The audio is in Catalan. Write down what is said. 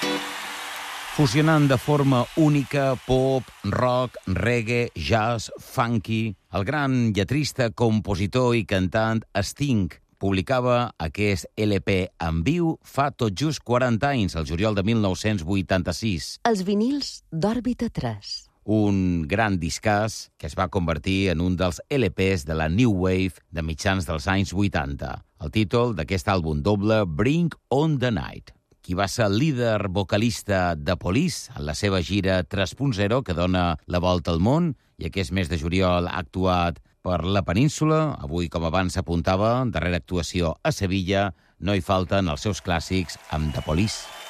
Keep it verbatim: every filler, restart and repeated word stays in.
Fusionant de forma única pop, rock, reggae, jazz, funky, el gran lletrista, compositor i cantant Sting publicava aquest L P en viu fa tot just quaranta anys, el juliol de mil nou-cents vuitanta-sis. Els vinils d'Òrbita tres. Un gran discàs que es va convertir en un dels L Ps de la New Wave de mitjans dels anys vuitanta. El títol d'aquest àlbum doble, Bring on the Night. Qui va ser el líder vocalista de Police en la seva gira tres punt zero, que dona la volta al món, i aquest mes de juliol ha actuat per la península. Avui, com abans s'apuntava, darrera actuació a Sevilla, no hi falten els seus clàssics amb The Police.